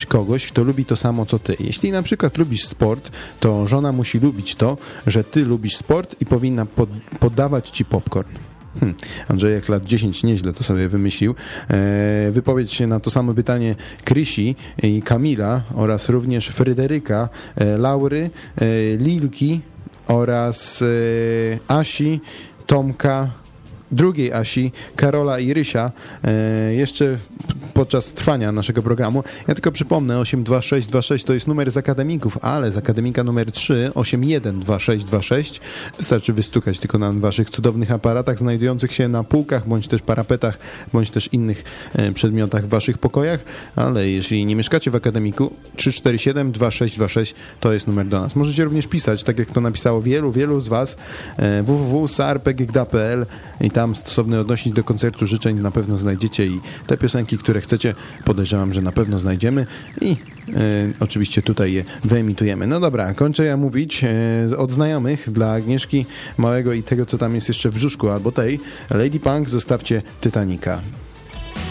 kogoś, kto lubi to samo, co ty. Jeśli na przykład lubisz sport, to żona musi lubić to, że ty lubisz sport i powinna poddawać ci popcorn. Andrzejek lat 10 nieźle to sobie wymyślił. Wypowiedź się na to samo pytanie Krysi i Kamila oraz również Fryderyka, Laury, Lilki oraz Asi, Tomka, drugiej Asi, Karola i Rysia jeszcze podczas trwania naszego programu. Ja tylko przypomnę, 82626 to jest numer z akademików, ale z akademika numer 3, 812626. Wystarczy wystukać tylko na waszych cudownych aparatach znajdujących się na półkach, bądź też parapetach, bądź też innych przedmiotach w waszych pokojach, ale jeśli nie mieszkacie w akademiku, 3472626 to jest numer do nas. Możecie również pisać, tak jak to napisało wielu z was, www.sarpegigda.pl i tam stosowny odnośnik do koncertu życzeń na pewno znajdziecie i te piosenki, które chcecie, podejrzewam, że na pewno znajdziemy i oczywiście tutaj je wyemitujemy. No dobra, kończę ja mówić od znajomych dla Agnieszki Małego i tego, co tam jest jeszcze w brzuszku, albo tej Lady Punk, zostawcie Titanica.